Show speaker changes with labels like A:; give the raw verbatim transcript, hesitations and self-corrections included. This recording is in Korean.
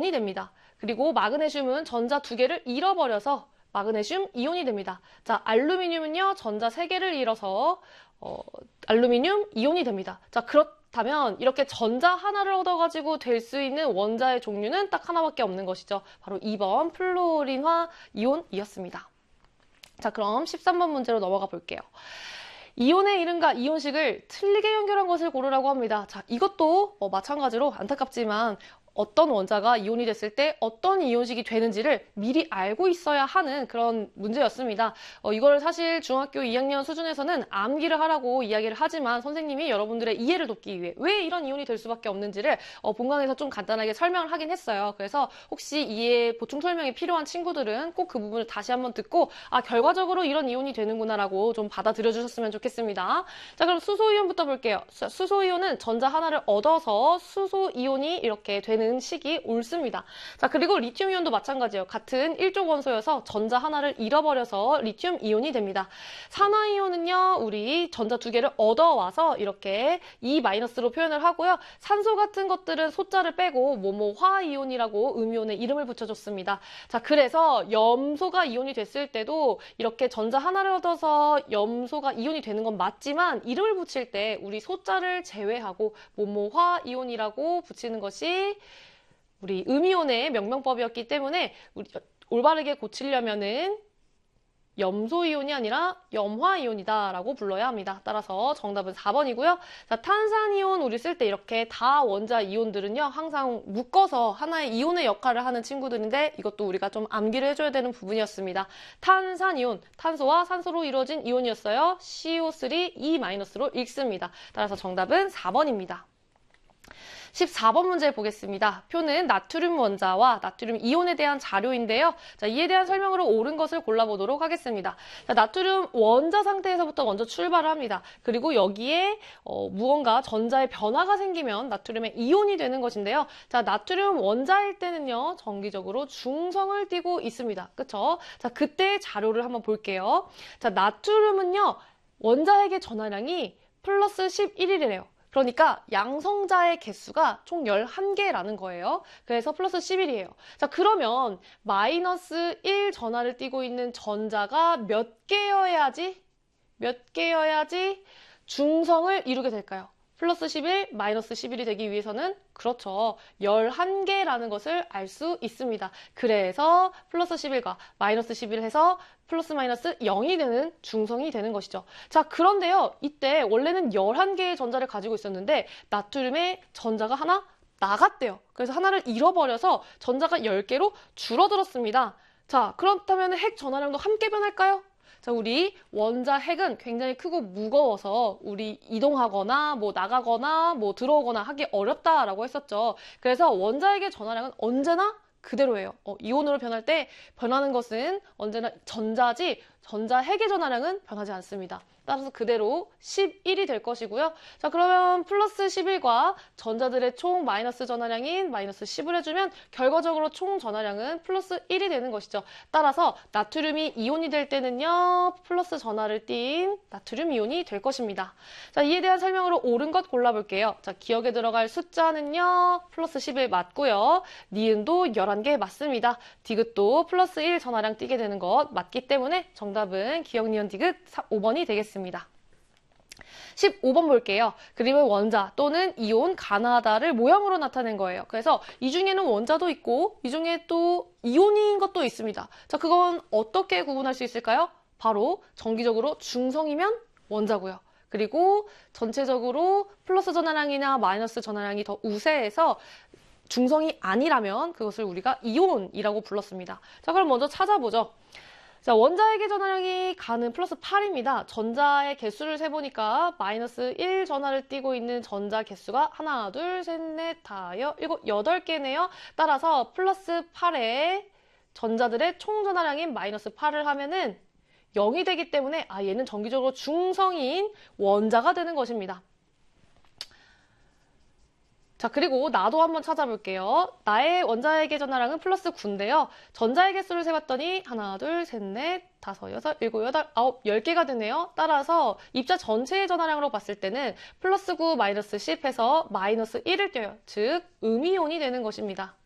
A: 이온이 됩니다. 그리고 마그네슘은 전자 두 개를 잃어버려서 마그네슘 이온이 됩니다. 자, 알루미늄은요, 전자 세 개를 잃어서 어, 알루미늄 이온이 됩니다. 자, 그렇다면 이렇게 전자 하나를 얻어가지고 될 수 있는 원자의 종류는 딱 하나밖에 없는 것이죠. 바로 이 번 플로린화 이온이었습니다. 자, 그럼 십삼 번 문제로 넘어가 볼게요. 이온의 이름과 이온식을 틀리게 연결한 것을 고르라고 합니다. 자, 이것도 어, 마찬가지로 안타깝지만 어떤 원자가 이온이 됐을 때 어떤 이온식이 되는지를 미리 알고 있어야 하는 그런 문제였습니다. 어, 이걸 사실 중학교 이 학년 수준에서는 암기를 하라고 이야기를 하지만 선생님이 여러분들의 이해를 돕기 위해 왜 이런 이온이 될 수밖에 없는지를 어, 본강에서 좀 간단하게 설명을 하긴 했어요. 그래서 혹시 이해 보충 설명이 필요한 친구들은 꼭 그 부분을 다시 한번 듣고 아, 결과적으로 이런 이온이 되는구나라고 좀 받아들여 주셨으면 좋겠습니다. 자, 그럼 수소이온부터 볼게요. 수소이온은 전자 하나를 얻어서 수소이온이 이렇게 되는 식이 옳습니다. 자, 그리고 리튬이온도 마찬가지예요. 같은 일족 원소여서 전자 하나를 잃어버려서 리튬 이온이 됩니다. 산화이온은요, 우리 전자 두 개를 얻어와서 이렇게 이 마이너스로 표현을 하고요. 산소 같은 것들은 소자를 빼고 뭐뭐 화이온이라고 음이온에 이름을 붙여줬습니다. 자, 그래서 염소가 이온이 됐을 때도 이렇게 전자 하나를 얻어서 염소가 이온이 되는 건 맞지만 이름을 붙일 때 우리 소자를 제외하고 뭐뭐 화이온이라고 붙이는 것이 우리 음이온의 명명법이었기 때문에 우리 올바르게 고치려면은 염소이온이 아니라 염화이온이다 라고 불러야 합니다. 따라서 정답은 사 번이고요. 자, 탄산이온 우리 쓸 때 이렇게 다 원자 이온들은요, 항상 묶어서 하나의 이온의 역할을 하는 친구들인데 이것도 우리가 좀 암기를 해줘야 되는 부분이었습니다. 탄산이온, 탄소와 산소로 이루어진 이온이었어요. 씨오 쓰리 이 마이너스로 읽습니다. 따라서 정답은 사 번입니다. 십사 번 문제 보겠습니다. 표는 나트륨 원자와 나트륨 이온에 대한 자료인데요. 자, 이에 대한 설명으로 옳은 것을 골라보도록 하겠습니다. 자, 나트륨 원자 상태에서부터 먼저 출발을 합니다. 그리고 여기에 어, 무언가 전자의 변화가 생기면 나트륨의 이온이 되는 것인데요. 자, 나트륨 원자일 때는요, 정기적으로 중성을 띠고 있습니다. 그쵸? 자, 그때 자료를 한번 볼게요. 자, 나트륨은요, 원자핵의 전하량이 플러스 십일이래요. 그러니까 양성자의 개수가 총 열한 개라는 거예요. 그래서 플러스 십일이에요. 자, 그러면 마이너스 일 전하를 띠고 있는 전자가 몇 개여야지? 몇 개여야지 중성을 이루게 될까요? 플러스 십일, 마이너스 십일이 되기 위해서는 그렇죠. 열한 개라는 것을 알 수 있습니다. 그래서 플러스 십일과 마이너스 십일 해서 플러스 마이너스 영이 되는 중성이 되는 것이죠. 자, 그런데요. 이때 원래는 열한 개의 전자를 가지고 있었는데 나트륨의 전자가 하나 나갔대요. 그래서 하나를 잃어버려서 전자가 열 개로 줄어들었습니다. 자, 그렇다면 핵 전하량도 함께 변할까요? 자, 우리 원자 핵은 굉장히 크고 무거워서 우리 이동하거나 뭐 나가거나 뭐 들어오거나 하기 어렵다라고 했었죠. 그래서 원자핵의 전하량은 언제나 그대로예요. 어, 이온으로 변할 때 변하는 것은 언제나 전자지 전자핵의 전하량은 변하지 않습니다. 따라서 그대로 십일이 될 것이고요. 자, 그러면 플러스 십일과 전자들의 총 마이너스 전하량인 마이너스 십을 해주면 결과적으로 총 전하량은 플러스 일이 되는 것이죠. 따라서 나트륨이 이온이 될 때는요, 플러스 전하를 띤 나트륨 이온이 될 것입니다. 자, 이에 대한 설명으로 옳은 것 골라볼게요. 자, 기억에 들어갈 숫자는요, 플러스 십일 맞고요. 니은도 열한 개 맞습니다. 디귿도 플러스 일 전하량 띄게 되는 것 맞기 때문에 정답은 기억, 니은, 디귿 오 번이 되겠습니다. 십오 번 볼게요. 그림은 원자 또는 이온 가나다를 모형으로 나타낸 거예요. 그래서 이 중에는 원자도 있고 이 중에 또 이온인 것도 있습니다. 자, 그건 어떻게 구분할 수 있을까요? 바로 정기적으로 중성이면 원자고요. 그리고 전체적으로 플러스 전하량이나 마이너스 전하량이 더 우세해서 중성이 아니라면 그것을 우리가 이온이라고 불렀습니다. 자, 그럼 먼저 찾아보죠. 자, 원자핵의 전하량이 가는 플러스 팔입니다. 전자의 개수를 세보니까 마이너스 일 전하를 띠고 있는 전자 개수가 하나, 둘, 셋, 넷, 다, 여, 일곱, 여덟 개네요. 따라서 플러스 팔에 전자들의 총 전하량인 마이너스 팔을 하면은 영이 되기 때문에 아, 얘는 정기적으로 중성인 원자가 되는 것입니다. 자, 그리고 나도 한번 찾아볼게요. 나의 원자핵의 전하량은 플러스 구인데요. 전자의 개수를 세봤더니 하나, 둘, 셋, 넷, 다섯, 여섯, 일곱, 여덟, 아홉, 열 개가 되네요. 따라서 입자 전체의 전하량으로 봤을 때는 플러스 구, 마이너스 십 해서 마이너스 일을 떼요. 즉, 음이온이 되는 것입니다.